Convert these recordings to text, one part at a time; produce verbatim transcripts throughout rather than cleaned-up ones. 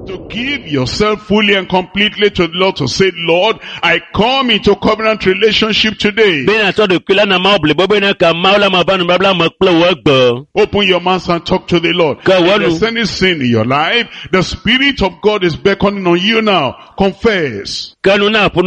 To give yourself fully and completely to the Lord, to say, Lord, I come into covenant relationship today. Open your mouth and talk to the Lord. If there's any sin in your life, the Spirit of God is beckoning on you now. Confess. The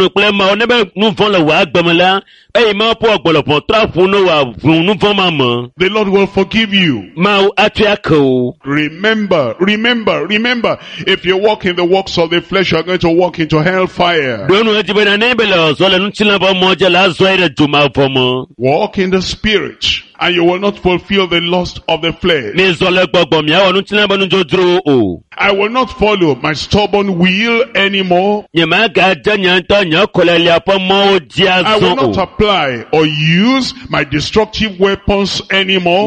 Lord will forgive you. Remember, remember, remember, if you walk in the works of the flesh, you are going to walk into hellfire. Walk in the Spirit, and you will not fulfill the lust of the flesh. I will not follow my stubborn will anymore. I will not apply or use my destructive weapons anymore.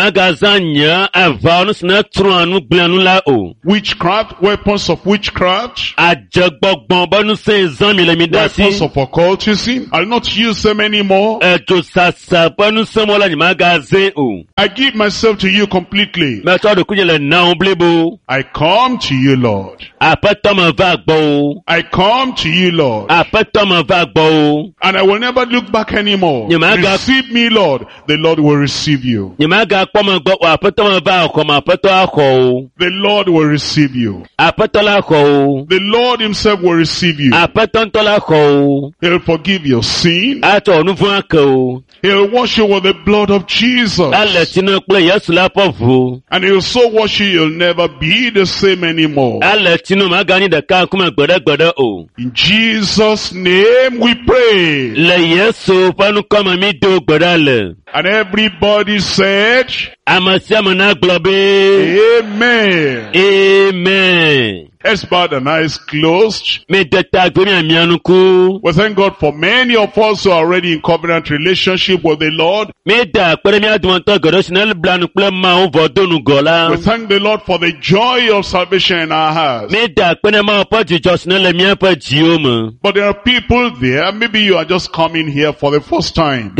Witchcraft, weapons of witchcraft, weapons of occultism, I'll not use them anymore. I give myself to you completely. I come to you, Lord. I come to you, Lord. And I will never look back anymore. Receive me, Lord. The Lord will receive you. The Lord will receive you. The Lord himself will receive you. He'll forgive your sin. He'll wash you with the blood of Jesus. And he'll so wash you, you'll never be the same anymore. In Jesus' name we pray. And everybody said, Amen. Amen. Let's bow the eyes closed. We thank God for many of us who are already in covenant relationship with the Lord. We thank the Lord for the joy of salvation in our hearts. But there are people there, maybe you are just coming here for the first time.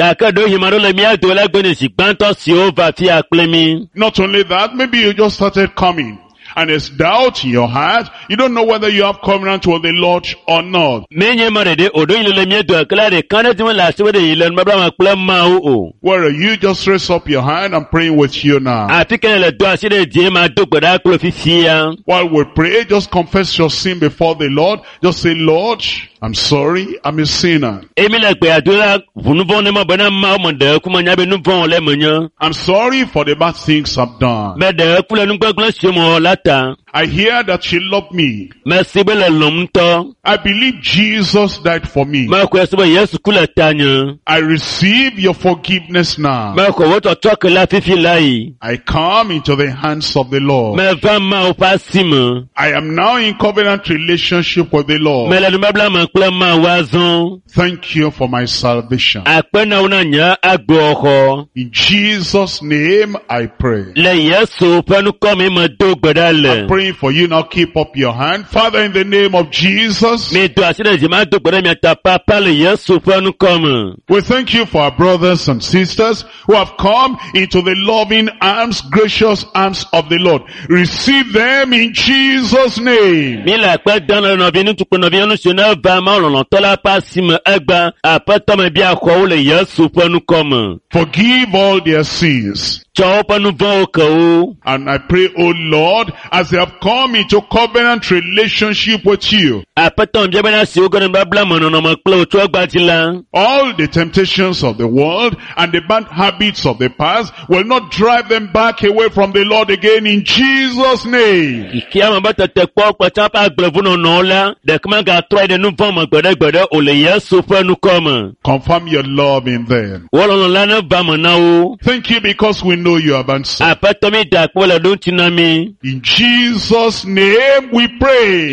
Not only that, maybe you just started coming. And there's doubt in your heart. You don't know whether you have covenant with the Lord or not. Where are you? Just raise up your hand. I'm praying with you now. While we pray, just confess your sin before the Lord. Just say, Lord, I'm sorry, I'm a sinner. I'm sorry for the bad things I've done. I hear that you love me. I believe Jesus died for me. I receive your forgiveness now. I come into the hands of the Lord. I am now in covenant relationship with the Lord. Thank you for my salvation. In Jesus' name I pray. I'm praying for you now. Keep up your hand. Father, in the name of Jesus, we thank you for our brothers and sisters who have come into the loving arms, gracious arms of the Lord. Receive them in Jesus' name. Forgive all their sins. And I pray, oh Lord, as they have come into covenant relationship with you, all the temptations of the world and the bad habits of the past will not drive them back away from the Lord again in Jesus' name. Confirm your love in them. Thank you because we know you have answered. In Jesus' name we pray.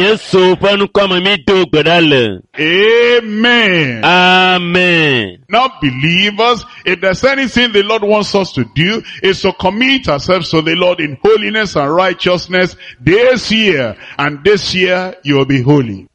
Amen. Amen. Now believers, if there's anything the Lord wants us to do, is to commit ourselves to the Lord in holiness and righteousness this year. And this year you will be holy.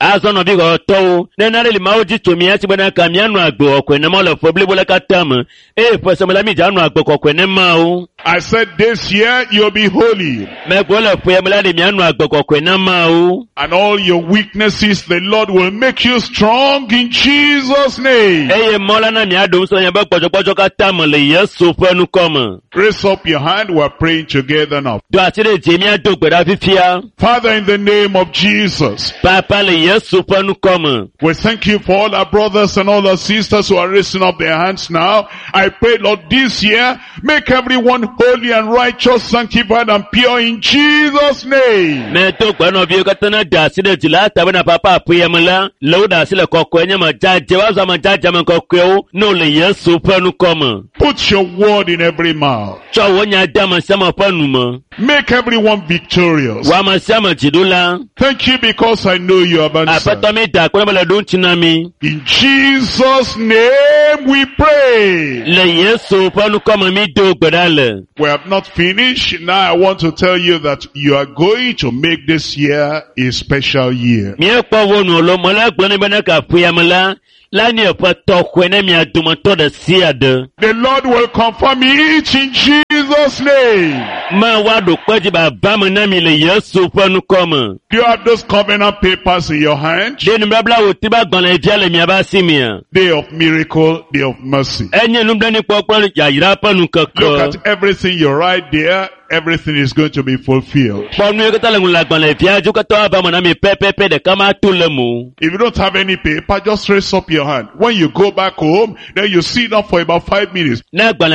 mao. I said this year you'll be holy. Me bola puya mlade mianu agbokokwe na mao. And all your weaknesses, the Lord will make you strong in Jesus' name. Eye mola na miadu so nyaba pojopojo katamo le Yesu fenu koma. Raise up your hand, we're praying together now. Do atire jemia do gbeda fifia. Father, in the name of Jesus, Papa le Yesu fenu koma. we thank you for all our brothers and all our sisters who are raising up their hands now. I pray, Lord, this year, make everyone holy and righteous, sanctified and pure in Jesus' name. Me to kwano bi katana da sile jila tabana papa puya mala. Lo da sile kokwe nyama jaje waza ma jaje ma kokwe no le Yesu fenu koma. Put your word in every mouth. Cho wonya dama sama fenu ma. Make everyone victorious. Wa ma sama jidula. Thank you because I know you have answered. Apato mi da kwa bala don chinami. In Jesus' name we pray. Le Yesu fenu koma mi do gbedale. We have not finished. Now I want to tell you that you are going to make this year a special year. Mie kwa wonu lo mala gbani bana ka puya mala. Lani apa tokwe na mi adumato da siade. The Lord will confirm it in Jesus' name. Ma wado kwaji ba bama na mi le Yesu fenu koma. Do you have those covenant papers in your hand? De numbla utiba gona eviale mi abasi mia. Day of miracle, day of mercy. Enye numbla ni kwa kwa ya irapa nukako. Look at everything you write there. Everything is going to be fulfilled. If you don't have any paper, just raise up your hand. When you go back home, then you sit down for about five minutes. Every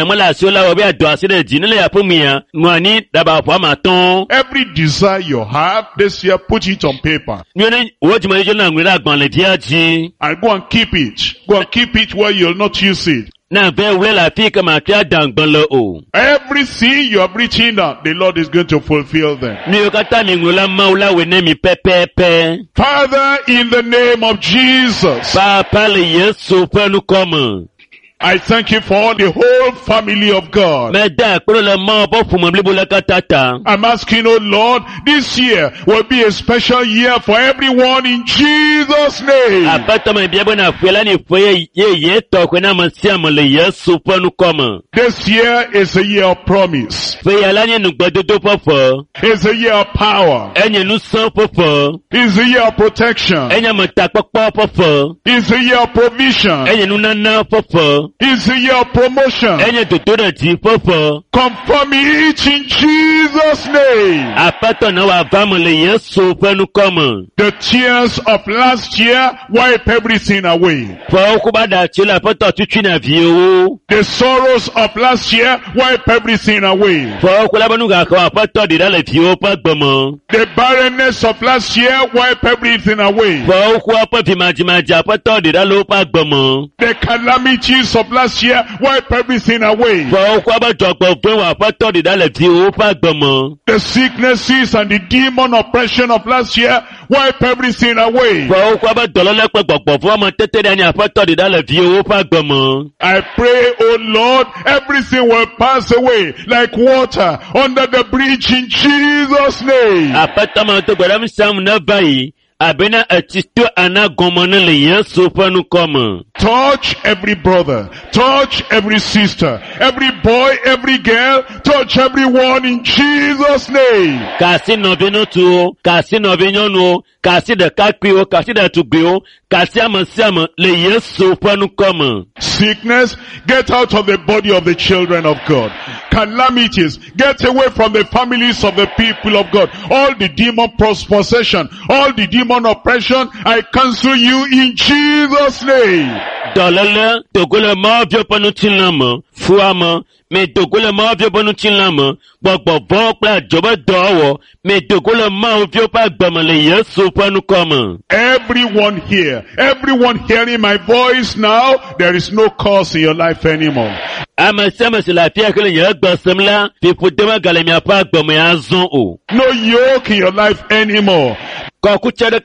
desire you have this year, put it on paper. And go and keep it. Go and keep it where you'll not use it. Everything you have written down, the Lord is going to fulfill them. Father, in the name of Jesus, I thank you for the whole family of God. I'm asking, oh Lord, this year will be a special year for everyone in Jesus' name. This year is a year of promise. It's a year of power. It's a year of protection. It's a year of provision. It's a year of promotion. Confirm it in Jesus' name. The tears of last year wipe everything away. The sorrows of last year wipe everything away. The barrenness of last year wipe everything away. The calamities of last year wipe everything away. The sicknesses and the demon oppression of last year wipe everything away. I pray, oh Lord, everything will pass away like water under the bridge in Jesus' name. Touch every brother, touch every sister, every boy, every girl, touch everyone in Jesus' name. Kasi novino tuo, kasi novino no, kasi de kakpio, kasi de tubio, kasi amasiama le Yesu panu koma. Sickness, get out of the body of the children of God. Calamities, get away from the families of the people of God. All the demon possession, all the demon oppression, I cancel you in Jesus' name. Dolala, togole ma vyo panu chinama, fuama, me togole ma vyo panu chinama, bokbo bokla joba dowo, me togole ma vyo pa gbamale Yesu panu koma. Everyone here, everyone hearing my voice now, there is no cause in your life anymore. Ama sama sila pia kele yagba semla, fi fudema galemia pa gbame azon o. No yoke in your life anymore. The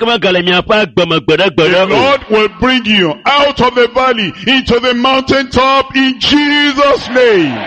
Lord will bring you out of the valley into the mountaintop in Jesus' name.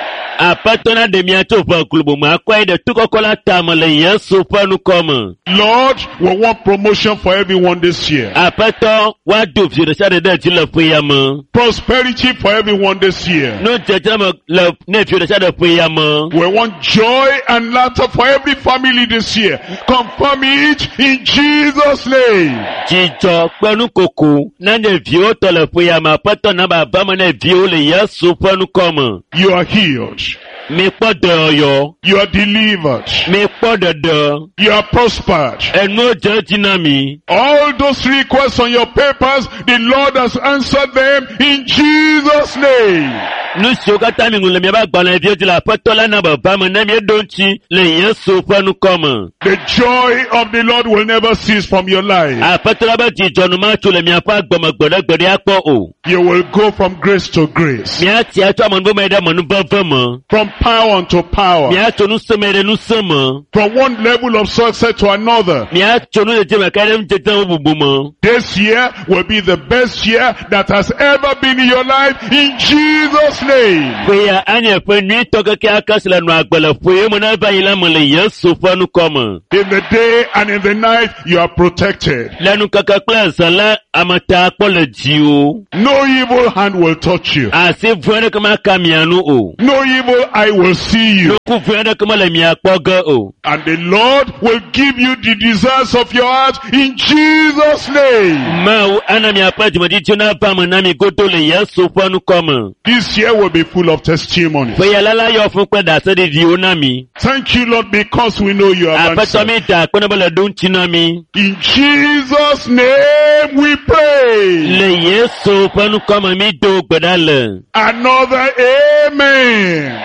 Apatona de miato pa klubu ma kwa de tukokola tamale Yesu panu koma. Lord, we want promotion for everyone this year. Apato wa do fi de sade de ti le fuyama. Prosperity for everyone this year. No jejama le ne fi de sade fuyama. We want joy and laughter for every family this year. Confirm it in Jesus' name. Jijo penu koko na ne vio to le fuyama apato na baba ma ne vio le Yesu panu koma. You are healed. Me podo yo. You are delivered. Me podo do. You are prospered. And no judging me. All those requests on your papers, the Lord has answered them in Jesus' name. Nous sokata mi ngule mi ba gbana vie ti la patola na baba mo na mi donchi le Yesu panu koma. The joy of the Lord will never cease from your life. A patola ba ti jonu ma tu le mi apa gboma gbona gbede apo o. You will go from grace to grace. Mi ati ato amon bo me da monu baba mo. From power unto power. Mi ato nu semere nu sema. From one level of success to another. Mi ato nu je me kare m jetan bubu mo. This year will be the best year that has ever been in your life in Jesus' name. Kuya anya pe nui toka ke akasila no agbala fuye mo na ba ila mo le Yesu panu koma. In the day and in the night you are protected. Lanu kaka klasa la amata akpole jiu. No evil hand will touch you. Asi vuene kama kamianu o. No evil eye will see you. Ku vuene kama le mi akpoga o. And the Lord will give you the desires of your heart in Jesus' name. Ma ana mi apaji mo jijo na ba mo na mi godo le Yesu panu koma. This year will be full of testimonies. Fe yalala yo fun pe da se di di onami. Thank you, Lord, because we know you have Apato answered. mi da kono bole dun chinami. In Jesus' name we pray. Le Yesu panu koma mi do gbedale. Another amen.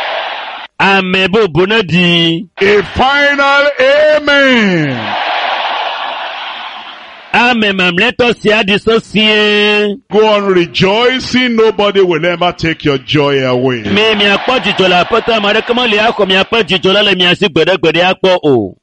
Ame bo bonadi. A final amen. Ame mamleto si adisosien. Go on rejoicing. Nobody will ever take your joy away. Me mi akpo jijola pota mare kama le akọ mi akpo jijola le mi asi gbede gbede akpo o.